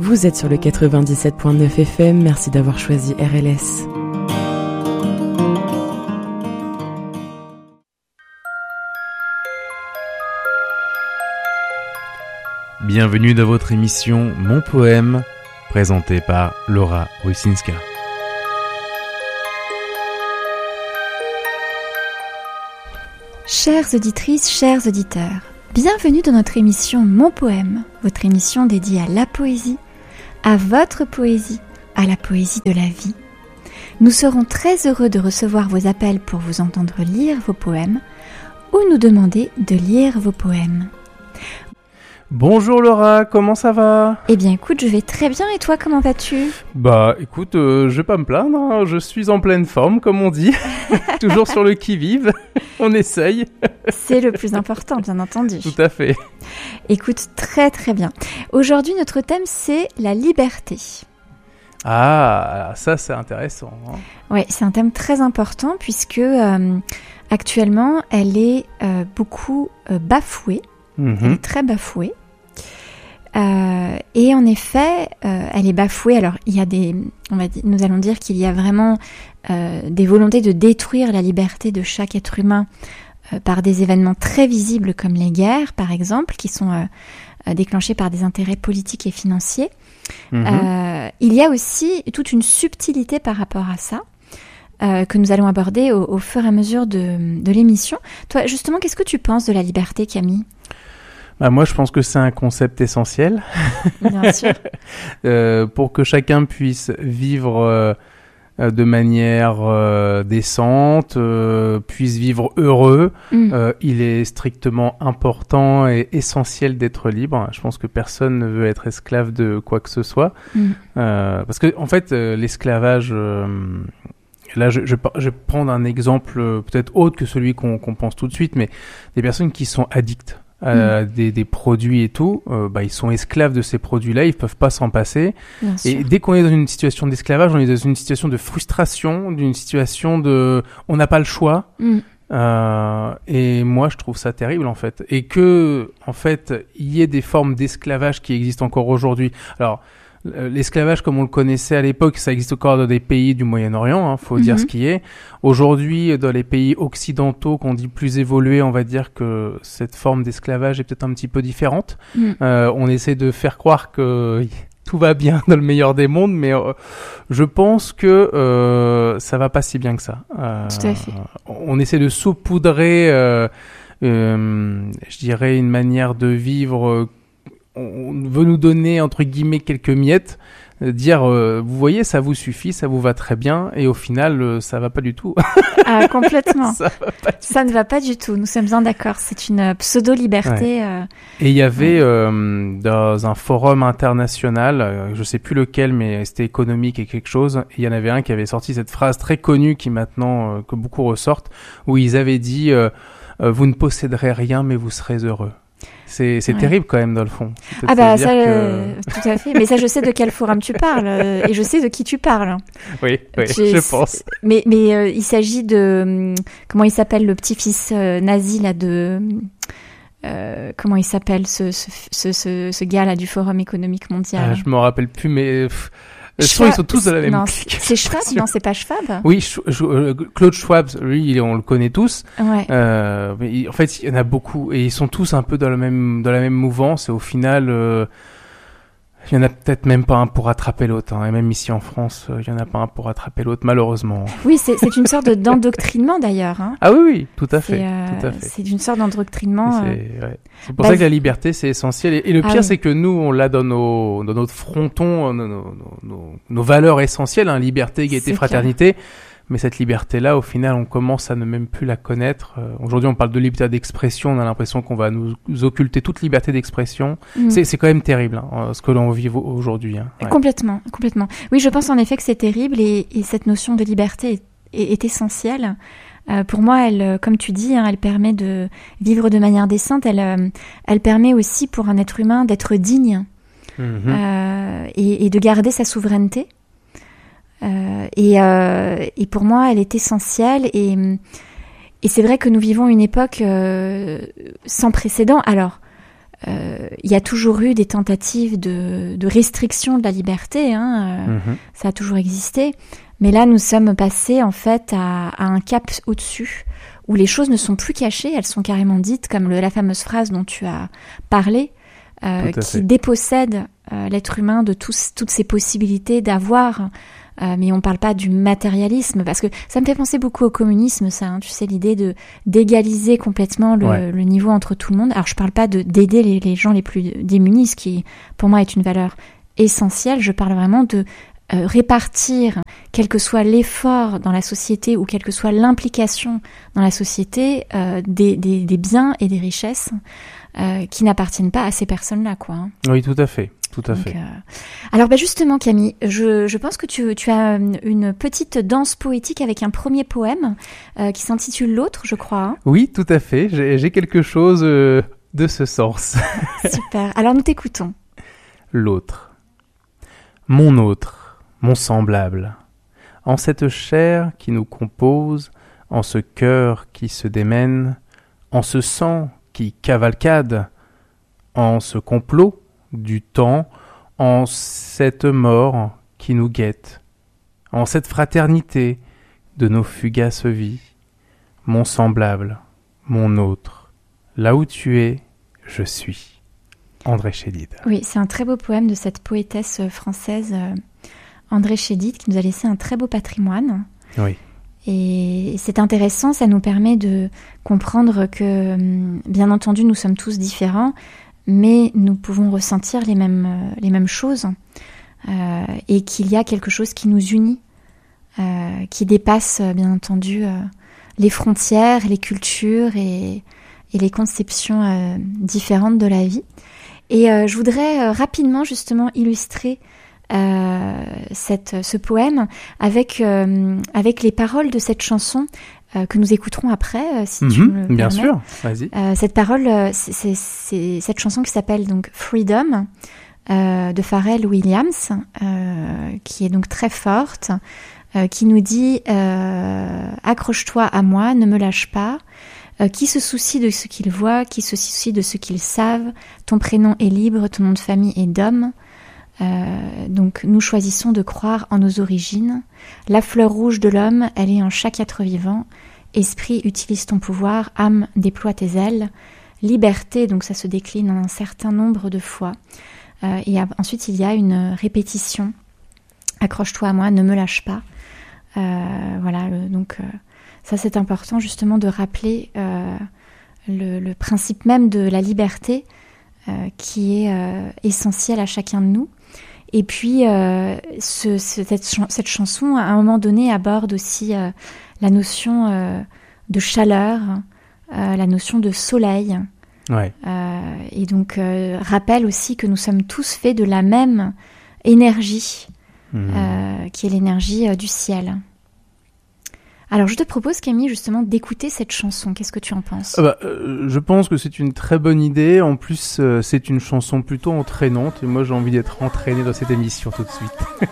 Vous êtes sur le 97.9 FM, merci d'avoir choisi RLS. Bienvenue dans votre émission Mon Poème, présentée par Laura Rusinska. Chères auditrices, chers auditeurs, bienvenue dans notre émission Mon Poème, votre émission dédiée à la poésie, à votre poésie, à la poésie de la vie. Nous serons très heureux de recevoir vos appels pour vous entendre lire vos poèmes ou nous demander de lire vos poèmes. Bonjour Laura, comment ça va ? Eh bien écoute, je vais très bien et toi, comment vas-tu ? Bah écoute, je vais pas me plaindre, hein. Je suis en pleine forme comme on dit, toujours sur le qui-vive, on essaye. C'est le plus important, bien entendu. Tout à fait. Écoute, très très bien. Aujourd'hui, notre thème, c'est la liberté. Ah, ça c'est intéressant. Hein. Oui, c'est un thème très important puisque actuellement, elle est beaucoup bafouée. Elle est très bafouée. Et en effet, elle est bafouée. Alors, il y a nous allons dire qu'il y a vraiment des volontés de détruire la liberté de chaque être humain par des événements très visibles comme les guerres, par exemple, qui sont déclenchés par des intérêts politiques et financiers. Il y a aussi toute une subtilité par rapport à ça que nous allons aborder au fur et à mesure de l'émission. Toi, justement, qu'est-ce que tu penses de la liberté, Camille ? Bah moi, je pense que c'est un concept essentiel. Bien sûr. Pour que chacun puisse vivre de manière décente, puisse vivre heureux, il est strictement important et essentiel d'être libre. Je pense que personne ne veut être esclave de quoi que ce soit. Parce que, en fait, l'esclavage... Là, je vais prendre un exemple peut-être autre que celui qu'on pense tout de suite, mais des personnes qui sont addictes à des produits et tout, ils sont esclaves de ces produits-là, ils peuvent pas s'en passer. Bien sûr. Et dès qu'on est dans une situation d'esclavage, on est dans une situation de frustration, d'une situation de on n'a pas le choix. Et moi, je trouve ça terrible en fait. Et que en fait, il y ait des formes d'esclavage qui existent encore aujourd'hui. Alors l'esclavage comme on le connaissait à l'époque, ça existe encore dans des pays du Moyen-Orient, hein, faut dire ce qui est. Aujourd'hui, dans les pays occidentaux qu'on dit plus évolués, on va dire que cette forme d'esclavage est peut-être un petit peu différente. On essaie de faire croire que tout va bien dans le meilleur des mondes, mais je pense que ça va pas si bien que ça. Tout à fait. On essaie de saupoudrer, je dirais, une manière de vivre. On veut nous donner, entre guillemets, quelques miettes, dire, vous voyez, ça vous suffit, ça vous va très bien, et au final, ça va pas du tout. Ah, complètement. Ça ne va pas du tout, nous sommes bien d'accord, c'est une pseudo-liberté. Ouais. Et il y avait, dans un forum international, je sais plus lequel, mais c'était économique et quelque chose, il y en avait un qui avait sorti cette phrase très connue qui maintenant, que beaucoup ressortent, où ils avaient dit, vous ne posséderez rien, mais vous serez heureux. C'est terrible quand même dans le fond. Ah bah ça, tout à fait. Mais ça, je sais de quel forum tu parles et je sais de qui tu parles. Oui, je pense. Mais il s'agit de comment il s'appelle le petit-fils nazi là de comment il s'appelle ce gars là du Forum économique mondial. Je m'en rappelle plus, mais. Ils sont tous de la même clique. C'est Schwab, non, c'est pas Schwab. Oui, Klaus Schwab, lui, on le connaît tous. Ouais. Mais en fait, il y en a beaucoup et ils sont tous un peu dans la même mouvance. Et au final, il y en a peut-être même pas un pour rattraper l'autre. Hein. Et même ici en France, il y en a pas un pour rattraper l'autre, malheureusement. Oui, c'est une sorte d'endoctrinement d'ailleurs. Hein. Ah oui, tout à fait. C'est une sorte d'endoctrinement. C'est pour ça que la liberté, c'est essentiel. Et le pire, c'est que nous, on l'a dans notre fronton, nos valeurs essentielles, hein, liberté, égalité, fraternité. Mais cette liberté-là, au final, on commence à ne même plus la connaître. Aujourd'hui, on parle de liberté d'expression. On a l'impression qu'on va nous occulter toute liberté d'expression. C'est quand même terrible, hein, ce que l'on vit aujourd'hui. Hein. Ouais. Complètement. Oui, je pense en effet que c'est terrible et cette notion de liberté est essentielle. Pour moi, elle, comme tu dis, hein, elle permet de vivre de manière décente. Elle permet aussi pour un être humain d'être digne et de garder sa souveraineté. Et pour moi, elle est essentielle et c'est vrai que nous vivons une époque sans précédent. Alors, il y a toujours eu des tentatives de restriction de la liberté, ça a toujours existé. Mais là, nous sommes passés en fait à un cap au-dessus, où les choses ne sont plus cachées, elles sont carrément dites, comme la fameuse phrase dont tu as parlé, qui dépossède l'être humain de toutes ses possibilités d'avoir. Mais on parle pas du matérialisme, parce que ça me fait penser beaucoup au communisme, ça, tu sais, l'idée d'égaliser complètement le niveau entre tout le monde. Alors je parle pas d'aider les gens les plus démunis, ce qui pour moi est une valeur essentielle. Je parle vraiment de répartir, quel que soit l'effort dans la société ou quelle que soit l'implication dans la société, des biens et des richesses qui n'appartiennent pas à ces personnes-là, quoi. Oui, tout à fait. Tout à fait. Alors justement, Camille, je pense que tu as une petite danse poétique avec un premier poème qui s'intitule L'autre, je crois. Oui, tout à fait. J'ai quelque chose de ce sens. Super. Alors nous t'écoutons. L'autre. Mon autre, mon semblable. En cette chair qui nous compose, en ce cœur qui se démène, en ce sang qui cavalcade, en ce complot du temps, en cette mort qui nous guette, en cette fraternité de nos fugaces vies, mon semblable, mon autre, là où tu es, je suis. André Chédid. Oui, c'est un très beau poème de cette poétesse française André Chédid qui nous a laissé un très beau patrimoine. Oui. Et c'est intéressant, ça nous permet de comprendre que, bien entendu, nous sommes tous différents, mais nous pouvons ressentir les mêmes choses et qu'il y a quelque chose qui nous unit, qui dépasse bien entendu les frontières, les cultures et les conceptions différentes de la vie. Et je voudrais rapidement justement illustrer ce poème avec les paroles de cette chanson que nous écouterons après, si tu me le permets. Bien sûr, vas-y. C'est cette chanson qui s'appelle donc Freedom de Pharrell Williams, qui est donc très forte, qui nous dit accroche-toi à moi, ne me lâche pas. Qui se soucie de ce qu'ils voient, qui se soucie de ce qu'ils savent. Ton prénom est libre, ton nom de famille est d'homme. Donc nous choisissons de croire en nos origines. La fleur rouge de l'homme, elle est en chaque être vivant. Esprit, utilise ton pouvoir. Âme, déploie tes ailes. Liberté, donc ça se décline en un certain nombre de fois. Et ensuite il y a une répétition. Accroche-toi à moi, ne me lâche pas. Voilà, donc ça c'est important justement de rappeler le principe même de la liberté qui est essentiel à chacun de nous. Et puis cette chanson à un moment donné aborde aussi la notion de chaleur, la notion de soleil. Ouais. Et donc rappelle aussi que nous sommes tous faits de la même énergie qui est l'énergie du ciel. Alors je te propose, Camille, justement d'écouter cette chanson. Qu'est-ce que tu en penses ? Je pense que c'est une très bonne idée. En plus, c'est une chanson plutôt entraînante. Et moi, j'ai envie d'être entraîné dans cette émission tout de suite.